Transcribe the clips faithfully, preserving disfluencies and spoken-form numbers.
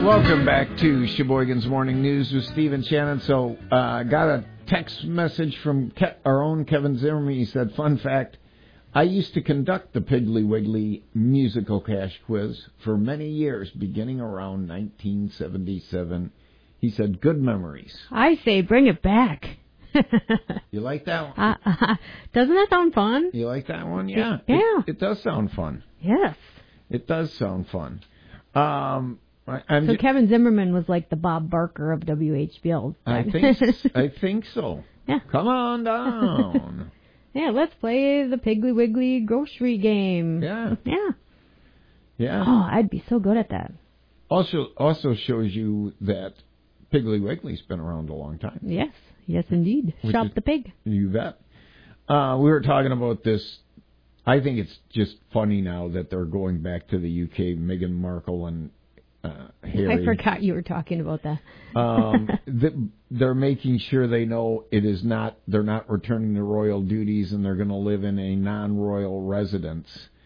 Welcome back to Sheboygan's Morning News with Steve and Shannon. So, I uh, got a text message from Ke- our own Kevin Zimmerman. He said, fun fact, I used to conduct the Piggly Wiggly musical cash quiz for many years, beginning around nineteen seventy-seven. He said, good memories. I say, bring it back. You like that one? Uh, uh, doesn't that sound fun? You like that one? Yeah. Yeah. It, it does sound fun. Yes. It does sound fun. Um, I, I'm so j- Kevin Zimmerman was like the Bob Barker of W H B L. I think I think so. Yeah. Come on down. Yeah, let's play the Piggly Wiggly grocery game. Yeah. Yeah. Yeah. Oh, I'd be so good at that. Also, also shows you that Piggly Wiggly's been around a long time. Yes. Yes, indeed. Which Shop is, the pig. You bet. Uh, we were talking about this. I think it's just funny now that they're going back to the U K, Meghan Markle and uh, Harry. I forgot you were talking about that. um, the, they're making sure they know it is not, they're not returning to royal duties and they're going to live in a non-royal residence.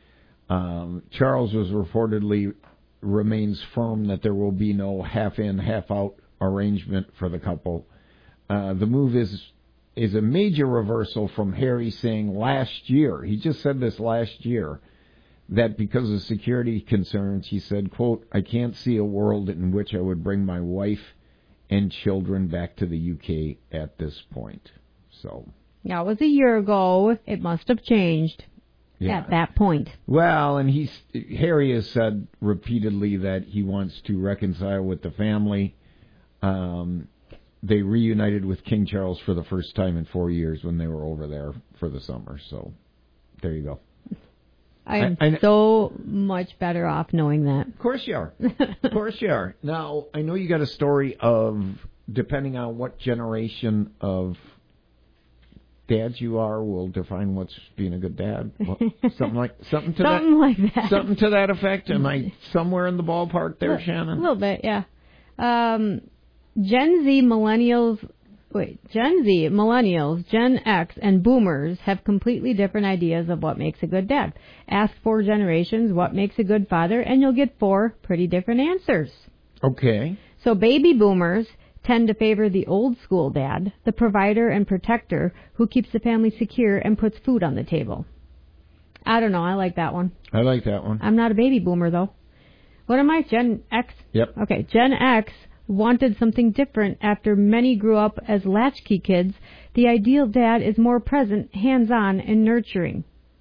Um, Charles was reportedly remains firm that there will be no half-in, half-out arrangement for the couple. Uh, the move is is a major reversal from Harry saying last year, he just said this last year, that because of security concerns, he said, quote, I can't see a world in which I would bring my wife and children back to the U K at this point. So, That was a year ago. It must have changed yeah. at that point. Well, and he's Harry has said repeatedly that he wants to reconcile with the family. Um, they reunited with King Charles for the first time in four years when they were over there for the summer. So, there you go. I am I, I, so much better off knowing that. Of course you are. Of course you are. Now, I know you got a story of, depending on what generation of dads you are, will define what's being a good dad. Well, something like something to something that, like that. Something to that effect. Am I somewhere in the ballpark there, a, Shannon? A little bit, yeah. Um, Gen Z millennials, wait, Gen Z millennials, Gen X, and Boomers have completely different ideas of what makes a good dad. Ask four generations what makes a good father, and you'll get four pretty different answers. Okay. So baby boomers tend to favor the old school dad, the provider and protector who keeps the family secure and puts food on the table. I don't know. I like that one. I like that one. I'm not a baby boomer, though. What am I? Gen X? Yep. Okay. Gen X wanted something different after many grew up as latchkey kids. The ideal dad is more present, hands-on, and nurturing.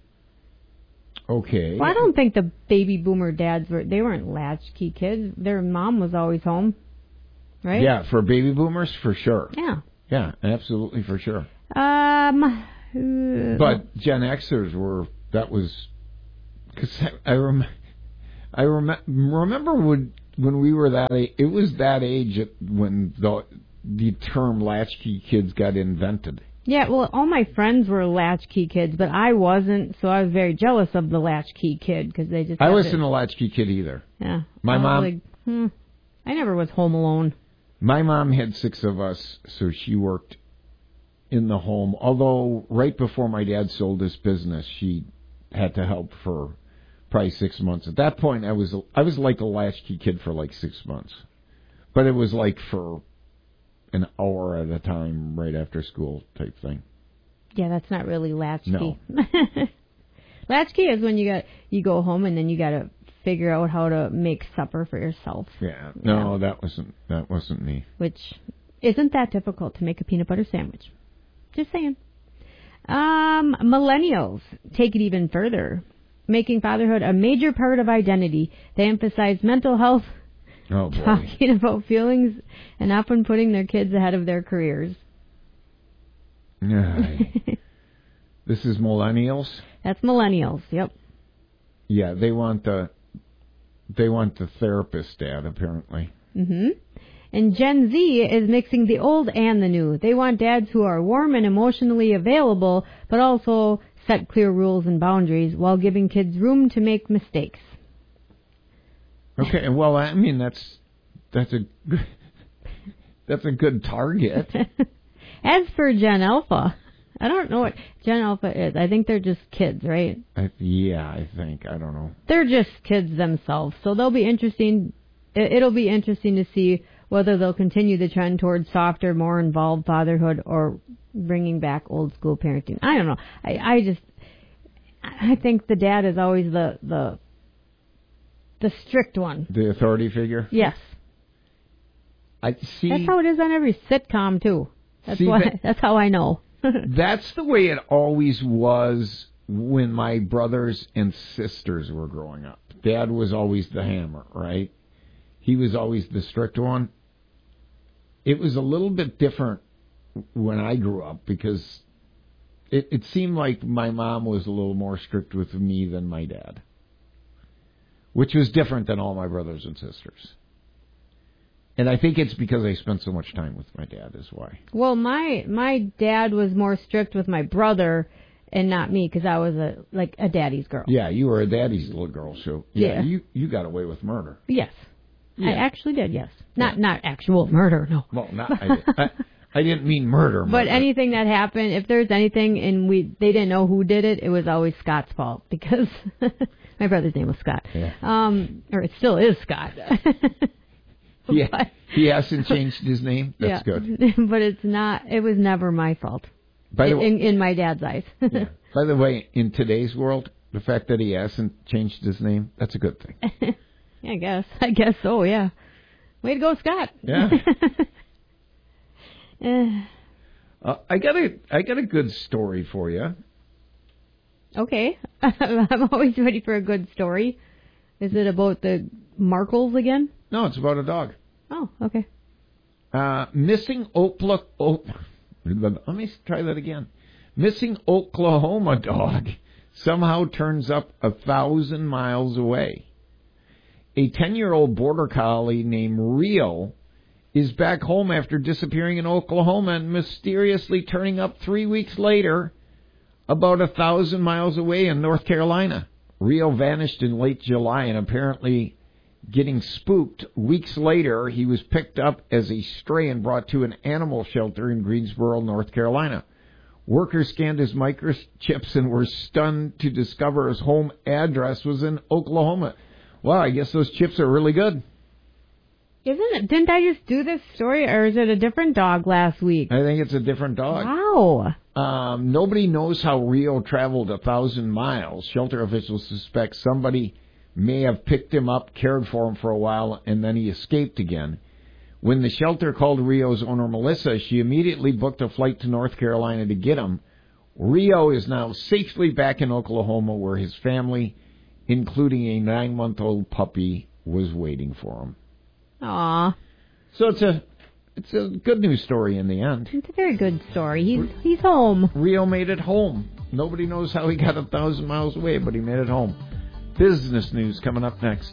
Okay. Well, I don't think the baby boomer dads were, they weren't latchkey kids. Their mom was always home. Right? Yeah, for baby boomers, for sure. Yeah. Yeah, absolutely, for sure. Um, uh, but Gen Xers were, that was, because I, I, rem, I rem, remember when, when we were that age, it was that age when the, the term latchkey kids got invented. Yeah, well, all my friends were latchkey kids, but I wasn't, so I was very jealous of the latchkey kid, because they just... I wasn't a latchkey kid either. Yeah. My I mom... Like, hmm, I never was home alone. My mom had six of us, so she worked in the home. Although right before my dad sold his business, she had to help for probably six months. At that point, I was I was like a latchkey kid for like six months, but it was like for an hour at a time, right after school type thing. Yeah, that's not really latchkey. No. Latchkey is when you got you go home and then you got to figure out how to make supper for yourself. Yeah. No, yeah. that wasn't that wasn't me. Which isn't that difficult to make a peanut butter sandwich. Just saying. Um, millennials take it even further, making fatherhood a major part of identity. They emphasize mental health, oh, boy. talking about feelings, and often putting their kids ahead of their careers. Yeah. This is millennials? That's millennials, yep. Yeah, they want the they want the therapist dad, apparently. Mm-hmm. And Gen Z is mixing the old and the new. They want dads who are warm and emotionally available, but also set clear rules and boundaries while giving kids room to make mistakes. Okay, well, I mean, that's that's a good, that's a good target. As for Gen Alpha, I don't know what Gen Alpha is. I think they're just kids, right? I, yeah, I think. I don't know. They're just kids themselves, so they'll be interesting it, it'll be interesting to see whether they'll continue the trend towards softer, more involved fatherhood or bringing back old school parenting. I don't know. I, I just, I think the dad is always the, the, the strict one. The authority figure? Yes. I see. That's how it is on every sitcom too. That's see, why. that, that's how I know. That's the way it always was when my brothers and sisters were growing up. Dad was always the hammer, right? He was always the strict one. It was a little bit different when I grew up because it, it seemed like my mom was a little more strict with me than my dad, which was different than all my brothers and sisters. And I think it's because I spent so much time with my dad is why. Well, my my dad was more strict with my brother and not me because I was a like a daddy's girl. Yeah, you were a daddy's little girl, so yeah, yeah. you you got away with murder. Yes. Yeah. I actually did, yes. Not yeah. not actual murder, no. Well, not I, did. I, I didn't mean murder, murder. But anything that happened, if there's anything and we they didn't know who did it, it was always Scott's fault because my brother's name was Scott. Yeah. Um, or it still is Scott. Yeah, but, he hasn't changed his name. That's yeah. good. But it's not. It was never my fault. By the in, way, in, in my dad's eyes. yeah. By the way, in today's world, the fact that he hasn't changed his name, that's a good thing. Yeah, I guess. I guess so. Yeah. Way to go, Scott. Yeah. uh, I got a I got a good story for you. Okay. I'm always ready for a good story. Is it about the Markles again? No, it's about a dog. Oh, okay. Uh, missing Oklahoma. Oh, let me try that again. Missing Oklahoma dog somehow turns up a thousand miles away. A ten-year-old border collie named Rio is back home after disappearing in Oklahoma and mysteriously turning up three weeks later about a thousand miles away in North Carolina. Rio vanished in late July and apparently getting spooked. Weeks later, he was picked up as a stray and brought to an animal shelter in Greensboro, North Carolina. Workers scanned his microchips and were stunned to discover his home address was in Oklahoma. Well, I guess those chips are really good. Isn't it? Didn't I just do this story, or is it a different dog last week? I think it's a different dog. Wow. Um, nobody knows how Rio traveled a thousand miles. Shelter officials suspect somebody may have picked him up, cared for him for a while, and then he escaped again. When the shelter called Rio's owner, Melissa, she immediately booked a flight to North Carolina to get him. Rio is now safely back in Oklahoma, where his family, including a nine-month-old puppy, was waiting for him. Aw. So it's a it's a good news story in the end. It's a very good story. He's he's home. Rio made it home. Nobody knows how he got a thousand miles away, but he made it home. Business news coming up next.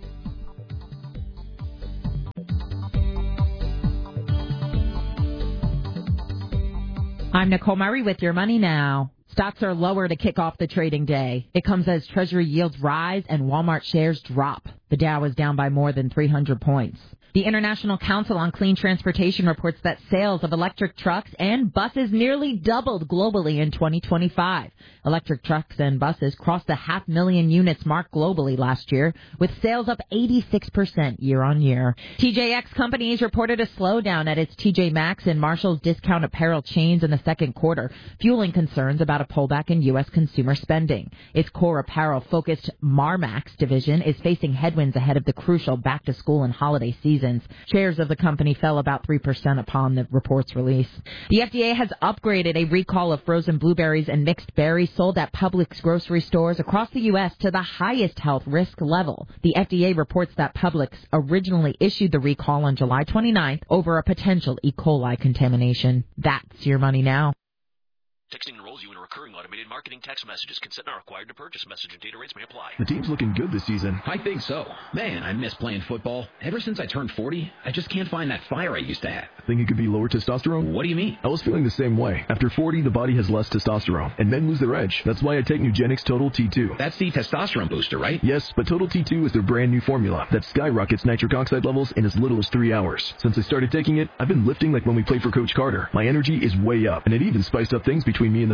I'm Nicole Murray with Your Money Now. Stocks are lower to kick off the trading day. It comes as Treasury yields rise and Walmart shares drop. The Dow is down by more than three hundred points. The International Council on Clean Transportation reports that sales of electric trucks and buses nearly doubled globally in twenty twenty-five. Electric trucks and buses crossed the half million units mark globally last year, with sales up eighty-six percent year on year. T J X Companies reported a slowdown at its T J Maxx and Marshall's discount apparel chains in the second quarter, fueling concerns about a pullback in U S consumer spending. Its core apparel-focused Marmaxx division is facing headwinds ahead of the crucial back-to-school and holiday season. Shares of the company fell about three percent upon the report's release. The F D A has upgraded a recall of frozen blueberries and mixed berries sold at Publix grocery stores across the U S to the highest health risk level. The F D A reports that Publix originally issued the recall on July twenty-ninth over a potential E. coli contamination. That's Your Money Now. Texting enrolls you in a recurring automated marketing text messages. Consent not required to purchase. Message and data rates may apply. The team's looking good this season. I think so. Man, I miss playing football. Ever since I turned forty, I just can't find that fire I used to have. Think it could be lower testosterone? What do you mean? I was feeling the same way. After forty, the body has less testosterone, and men lose their edge. That's why I take Nugenix Total T two. That's the testosterone booster, right? Yes, but Total T two is their brand new formula that skyrockets nitric oxide levels in as little as three hours. Since I started taking it, I've been lifting like when we played for Coach Carter. My energy is way up, and it even spiced up things between me and the missus.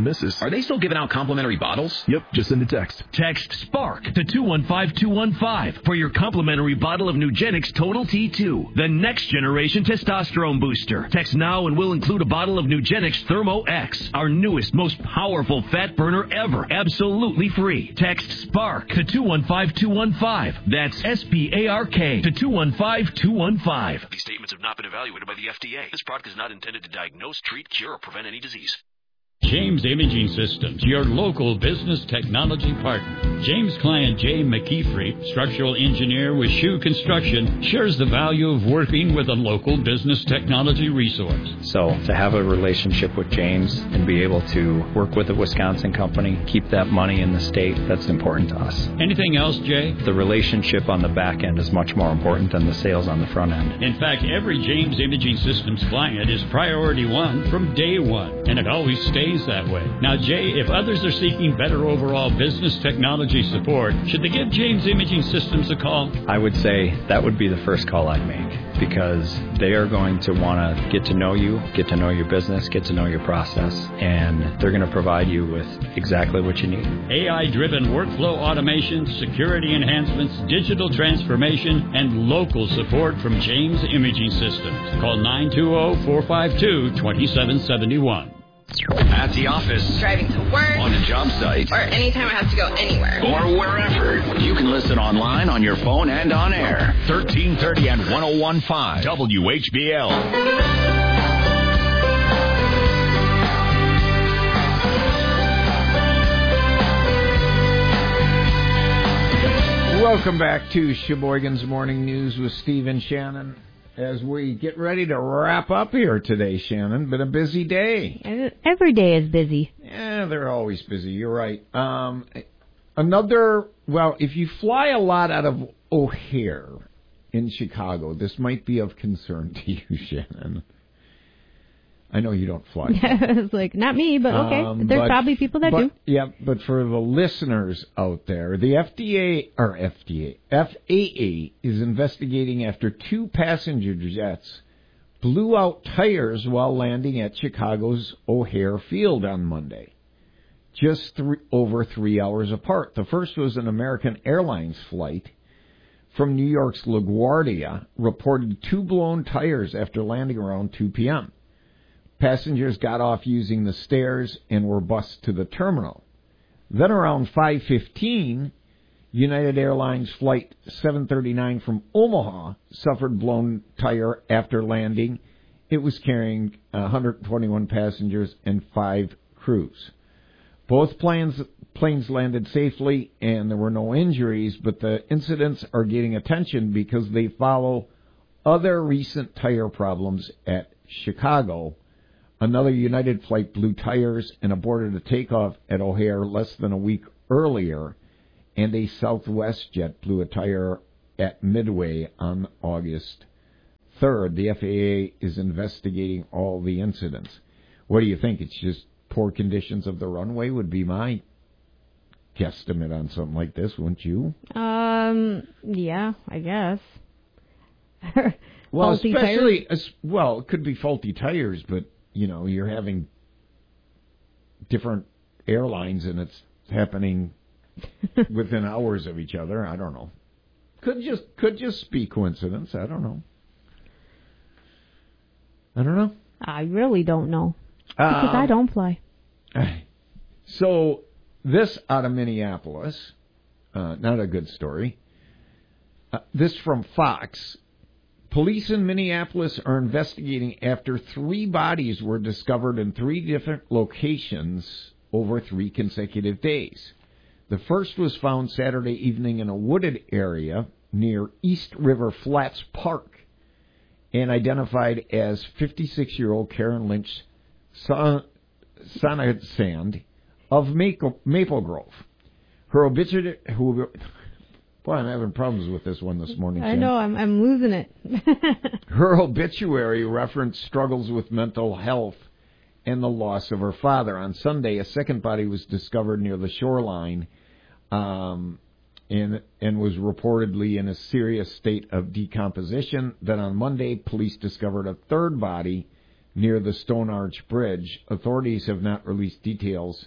Are they still giving out complimentary bottles? Yep, just send a text. Text SPARK to two one five two one five for your complimentary bottle of Nugenix Total T two, the next generation testosterone booster. Text now and we'll include a bottle of Nugenix Thermo X, our newest, most powerful fat burner ever, absolutely free. Text SPARK to two one five two one five. That's S P A R K to two one five two one five. These statements have not been evaluated by the F D A. This product is not intended to diagnose, treat, cure, or prevent any disease. James Imaging Systems, your local business technology partner. James' client Jay McKeefrey, structural engineer with Shoe Construction, shares the value of working with a local business technology resource. So to have a relationship with James and be able to work with a Wisconsin company, keep that money in the state, that's important to us. Anything else, Jay? The relationship on the back end is much more important than the sales on the front end. In fact, every James Imaging Systems client is priority one from day one, and it always stays that way. Now, Jay, if others are seeking better overall business technology support, should they give James Imaging Systems a call? I would say that would be the first call I'd make, because they are going to want to get to know you, get to know your business, get to know your process, and they're going to provide you with exactly what you need. A I-driven workflow automation, security enhancements, digital transformation, and local support from James Imaging Systems. Call nine two zero, four five two, two seven seven one. At the office, driving to work, on a job site, or anytime I have to go anywhere, or wherever. You can listen online, on your phone, and on air. thirteen thirty and one oh one point five W H B L. Welcome back to Sheboygan's Morning News with Steve and Shannon. As we get ready to wrap up here today, Shannon, been a busy day. Every day is busy. Yeah, they're always busy. You're right. Um, another, well, if you fly a lot out of O'Hare in Chicago, this might be of concern to you, Shannon. I know you don't fly. It's like, not me, but okay. Um, There's but, probably people that but, do. Yeah, but for the listeners out there, the F D A, or F D A, F A A is investigating after two passenger jets blew out tires while landing at Chicago's O'Hare Field on Monday, just three, over three hours apart. The first was an American Airlines flight from New York's LaGuardia, reported two blown tires after landing around two p.m. Passengers got off using the stairs and were bused to the terminal. Then around five fifteen, United Airlines Flight seven thirty-nine from Omaha suffered blown tire after landing. It was carrying one hundred twenty-one passengers and five crews. Both planes, planes landed safely and there were no injuries, but the incidents are getting attention because they follow other recent tire problems at Chicago. Another United flight blew tires and aborted a takeoff at O'Hare less than a week earlier, and a Southwest jet blew a tire at Midway on August third. The F A A is investigating all the incidents. What do you think? It's just poor conditions of the runway would be my guesstimate on something like this, wouldn't you? Um, yeah, I guess. Well, faulty especially, tires? well, it could be faulty tires, but you know, you're having different airlines and it's happening within hours of each other. I don't know. Could just could just be coincidence. I don't know. I don't know. I really don't know. Because um, I don't fly. So this out of Minneapolis, uh, not a good story. Uh, this from Fox. Police in Minneapolis are investigating after three bodies were discovered in three different locations over three consecutive days. The first was found Saturday evening in a wooded area near East River Flats Park and identified as fifty-six-year-old Karen Lynch Sonnesand of Maple, Maple Grove. Her obituary... Who, Boy, I'm having problems with this one this morning, I Sam. know, I'm I'm losing it. Her obituary referenced struggles with mental health and the loss of her father. On Sunday, a second body was discovered near the shoreline um, and, and was reportedly in a serious state of decomposition. Then on Monday, police discovered a third body near the Stone Arch Bridge. Authorities have not released details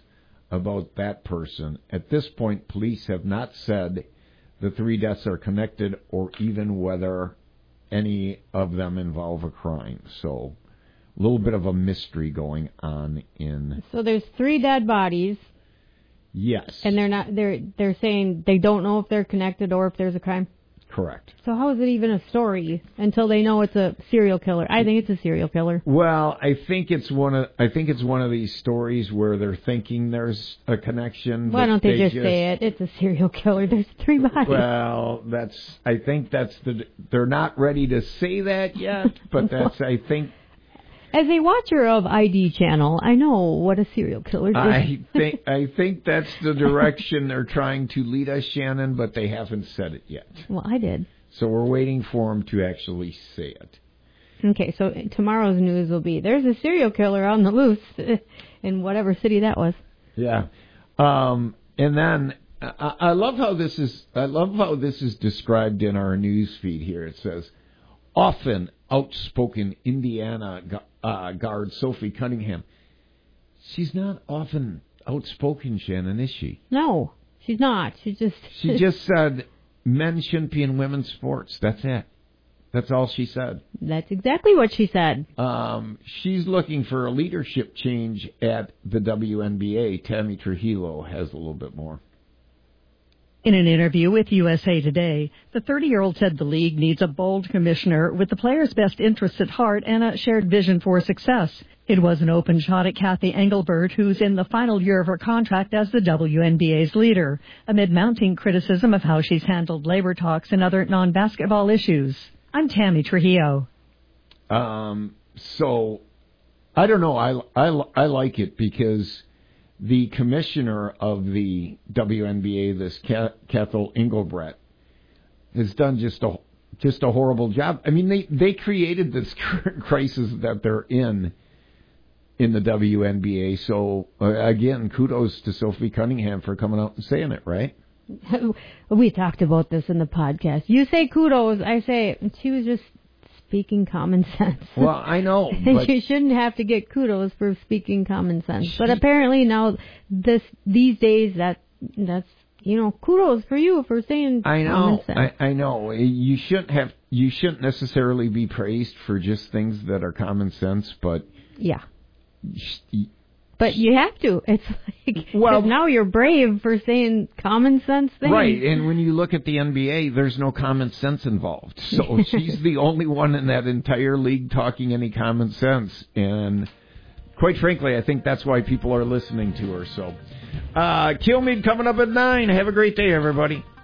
about that person. At this point, police have not said the three deaths are connected or even whether any of them involve a crime. So a little bit of a mystery going on in... So there's three dead bodies. Yes. And they're not. They're they're saying they don't know if they're connected or if there's a crime. Correct. So how is it even a story until they know it's a serial killer? I think it's a serial killer. Well, I think it's one of I think it's one of these stories where they're thinking there's a connection. Why don't they, they just, just say it? It's a serial killer. There's three bodies. Well, that's I think that's the they're not ready to say that yet, but that's I think. As a watcher of I D Channel, I know what a serial killer is. I think I think that's the direction they're trying to lead us, Shannon, but they haven't said it yet. Well, I did. So we're waiting for them to actually say it. Okay, so tomorrow's news will be there's a serial killer on the loose in whatever city that was. Yeah, um, and then I, I love how this is. I love how this is described in our news feed here. It says, often outspoken Indiana uh, guard Sophie Cunningham. She's not often outspoken, Shannon, is she? No, she's not. She just she just said men shouldn't be in women's sports. That's it. That's all she said. That's exactly what she said. Um, she's looking for a leadership change at the W N B A. Tammy Trujillo has a little bit more. In an interview with U S A Today, the thirty-year-old said the league needs a bold commissioner with the players' best interests at heart and a shared vision for success. It was an open shot at Kathy Engelbert, who's in the final year of her contract as the W N B A's leader, amid mounting criticism of how she's handled labor talks and other non-basketball issues. I'm Tammy Trujillo. Um, so, I don't know. I, I, I like it because the commissioner of the W N B A, this Kathy Engelbert, has done just a just a horrible job. I mean, they, they created this crisis that they're in in the W N B A. So, uh, again, kudos to Sophie Cunningham for coming out and saying it, right? We talked about this in the podcast. You say kudos, I say she was just speaking common sense. Well, I know. But you shouldn't have to get kudos for speaking common sense. She, but apparently now, this these days, that that's, you know, kudos for you for saying I know, common sense. I, I know. You shouldn't have. You shouldn't necessarily be praised for just things that are common sense, but yeah. She, But you have to. It's like, well, now you're brave for saying common sense things. Right, and when you look at the N B A, there's no common sense involved. So she's the only one in that entire league talking any common sense. And quite frankly, I think that's why people are listening to her. So, uh, Kilmeade coming up at nine. Have a great day, everybody.